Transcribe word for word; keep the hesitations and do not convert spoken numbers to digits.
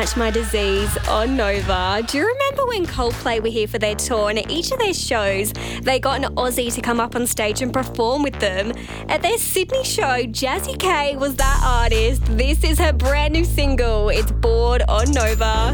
Match My Disease on Nova. Do you remember when Coldplay were here for their tour, and at each of their shows they got an Aussie to come up on stage and perform with them? At their Sydney show, Jazzy K was that artist. This is her brand new single. It's Bored on Nova.